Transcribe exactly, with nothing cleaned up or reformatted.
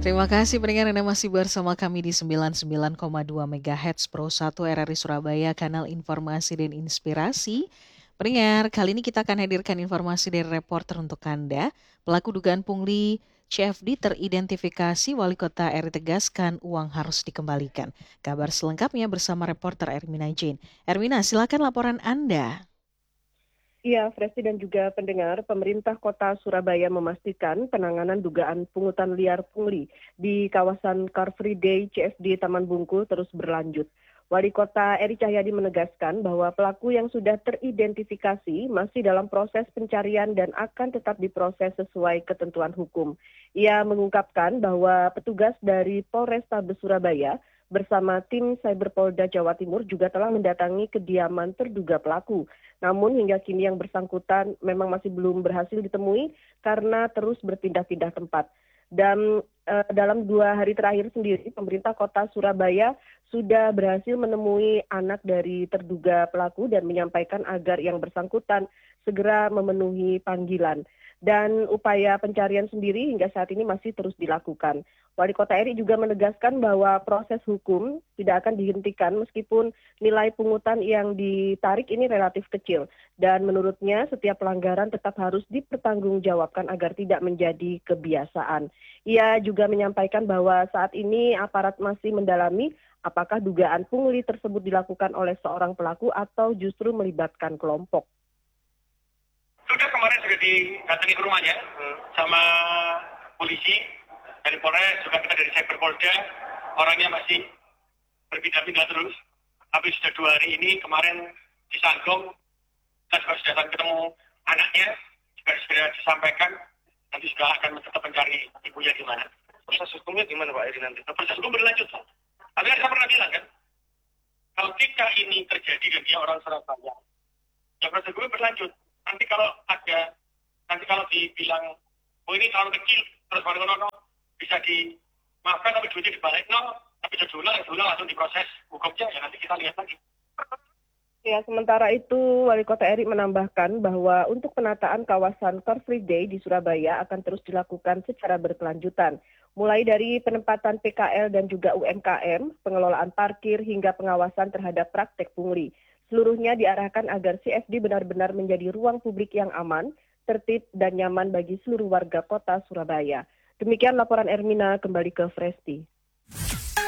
Terima kasih pendengar Anda masih bersama kami di sembilan puluh sembilan koma dua MHz Pro satu R R I Surabaya, kanal informasi dan inspirasi. Pendengar, kali ini kita akan hadirkan informasi dari reporter untuk Anda. Pelaku dugaan pungli C F D teridentifikasi, Wali Kota R I tegaskan uang harus dikembalikan. Kabar selengkapnya bersama reporter Ermina Jane. Ermina, silakan laporan Anda. Iya, Fresti dan juga pendengar, pemerintah kota Surabaya memastikan penanganan dugaan pungutan liar pungli di kawasan Car Free Day C F D Taman Bungkul terus berlanjut. Wali Kota Eri Cahyadi menegaskan bahwa pelaku yang sudah teridentifikasi masih dalam proses pencarian dan akan tetap diproses sesuai ketentuan hukum. Ia mengungkapkan bahwa petugas dari Polrestabes Surabaya bersama tim Cyberpolda Jawa Timur juga telah mendatangi kediaman terduga pelaku. Namun hingga kini yang bersangkutan memang masih belum berhasil ditemui karena terus berpindah-pindah tempat. Dan eh, dalam dua hari terakhir sendiri, pemerintah kota Surabaya sudah berhasil menemui anak dari terduga pelaku dan menyampaikan agar yang bersangkutan segera memenuhi panggilan. Dan upaya pencarian sendiri hingga saat ini masih terus dilakukan. Wali Kota Eri juga menegaskan bahwa proses hukum tidak akan dihentikan meskipun nilai pungutan yang ditarik ini relatif kecil. Dan menurutnya setiap pelanggaran tetap harus dipertanggungjawabkan agar tidak menjadi kebiasaan. Ia juga menyampaikan bahwa saat ini aparat masih mendalami apakah dugaan pungli tersebut dilakukan oleh seorang pelaku atau justru melibatkan kelompok. Sudah kemarin sudah didatangi ke rumahnya sama polisi dari Polres, juga kita dari Cyberpolda, orangnya masih berpindah-pindah terus. Tapi sudah dua hari ini, kemarin di Sanggong, kita juga sudah ketemu anaknya, juga sudah disampaikan, nanti sudah akan tetap mencari ibunya di mana. Proses hukumnya gimana Pak Eri nanti? Proses hukum berlanjut. Tapi saya pernah bilang kan, kalau kita ini terjadi dan dia orang Surabaya, ya proses hukumnya berlanjut. Nanti kalau ada, nanti kalau dibilang, oh ini terlalu kecil, terus baru no, no, bisa dimaafkan tapi duitnya dibalik, no, tapi sudah diulang, diulang langsung diproses hukumnya, ya nanti kita lihat lagi. Ya, sementara itu Wali Kota Eri menambahkan bahwa untuk penataan kawasan Car Free Day di Surabaya akan terus dilakukan secara berkelanjutan. Mulai dari penempatan P K L dan juga U M K M, pengelolaan parkir hingga pengawasan terhadap praktek pungli. Seluruhnya diarahkan agar C F D benar-benar menjadi ruang publik yang aman, tertib, dan nyaman bagi seluruh warga kota Surabaya. Demikian laporan Ermina, kembali ke Fresti.